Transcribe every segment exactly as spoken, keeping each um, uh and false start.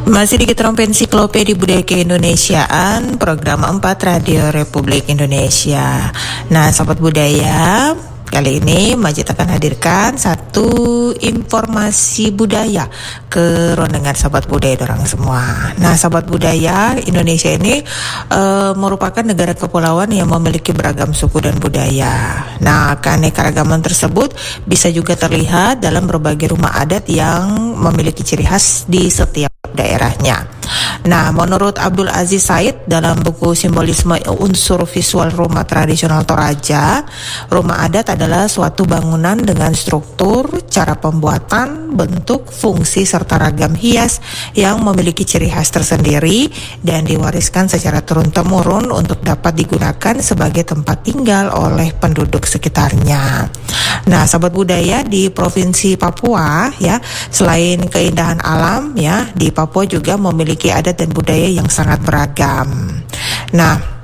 Masih di Keterampilan Ensiklopedia Budaya Keindonesiaan, program empat Radio Republik Indonesia. Nah, Sobat Budaya, kali ini Majid akan hadirkan satu informasi budaya ke rondengan Sobat Budaya dorang semua. Nah, Sobat Budaya, Indonesia ini e, merupakan negara kepulauan yang memiliki beragam suku dan budaya. Nah, keanekaragaman tersebut bisa juga terlihat dalam berbagai rumah adat yang memiliki ciri khas di setiap daerahnya. Nah, menurut Abdul Aziz Said dalam buku Simbolisme Unsur Visual Rumah Tradisional Toraja, rumah adat adalah suatu bangunan dengan struktur, cara pembuatan, bentuk, fungsi, serta ragam hias yang memiliki ciri khas tersendiri dan diwariskan secara turun-temurun untuk dapat digunakan sebagai tempat tinggal oleh penduduk sekitarnya. Nah, Sobat Budaya, di Provinsi Papua ya, selain keindahan alam ya, di Papua juga memiliki adat dan budaya yang sangat beragam. Nah,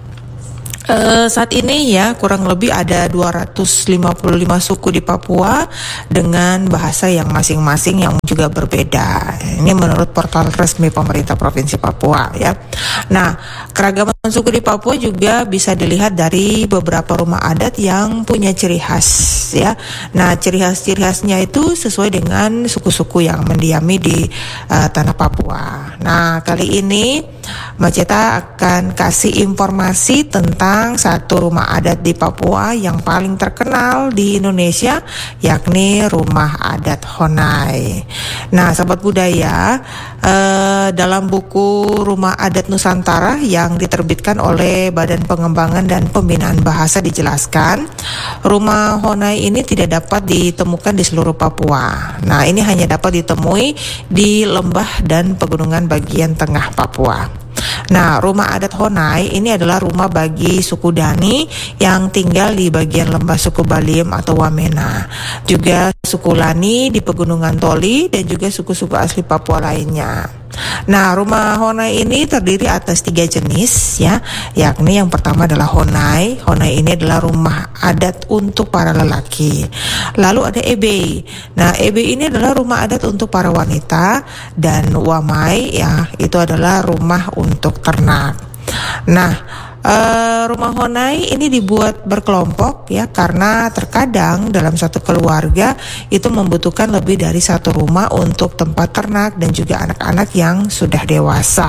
Uh, saat ini ya kurang lebih ada dua ratus lima puluh lima suku di Papua dengan bahasa yang masing-masing yang juga berbeda. Ini menurut portal resmi pemerintah Provinsi Papua ya. Nah, keragaman suku di Papua juga bisa dilihat dari beberapa rumah adat yang punya ciri khas ya. Nah, ciri khas-ciri khasnya itu sesuai dengan suku-suku yang mendiami di uh, tanah Papua. Nah, kali ini Maceta akan kasih informasi tentang satu rumah adat di Papua yang paling terkenal di Indonesia, yakni rumah adat Honai. Nah, Sobat Budaya, eh, dalam buku Rumah Adat Nusantara yang diterbitkan oleh Badan Pengembangan dan Pembinaan Bahasa dijelaskan, rumah Honai ini tidak dapat ditemukan di seluruh Papua. Nah, ini hanya dapat ditemui di lembah dan pegunungan bagian tengah Papua. Nah, rumah adat Honai ini adalah rumah bagi suku Dani yang tinggal di bagian lembah suku Baliem atau Wamena, juga suku Lani di pegunungan Toli, dan juga suku-suku asli Papua lainnya. Nah, rumah Honai ini terdiri atas tiga jenis ya, yakni yang pertama adalah Honai. Honai ini adalah rumah adat untuk para lelaki. Lalu ada Ebei. Nah, Ebei ini adalah rumah adat untuk para wanita, dan Wamai ya, itu adalah rumah untuk ternak. Nah, Uh, rumah Honai ini dibuat berkelompok ya, karena terkadang dalam satu keluarga itu membutuhkan lebih dari satu rumah untuk tempat ternak dan juga anak-anak yang sudah dewasa.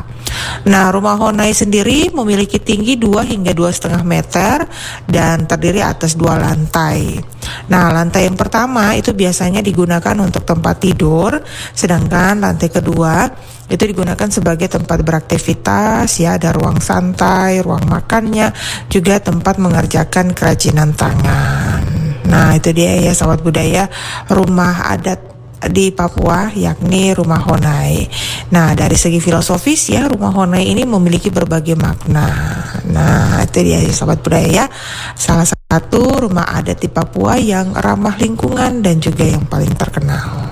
Nah, rumah Honai sendiri memiliki tinggi dua hingga dua koma lima meter dan terdiri atas dua lantai. Nah, lantai yang pertama itu biasanya digunakan untuk tempat tidur, sedangkan lantai kedua itu digunakan sebagai tempat beraktivitas ya, ada ruang santai, ruang makannya, juga tempat mengerjakan kerajinan tangan. Nah, itu dia ya Sobat Budaya, rumah adat di Papua yakni rumah Honai. Nah, dari segi filosofis ya, rumah Honai ini memiliki berbagai makna. Nah, itu dia ya Sobat Budaya, salah satu rumah adat di Papua yang ramah lingkungan dan juga yang paling terkenal.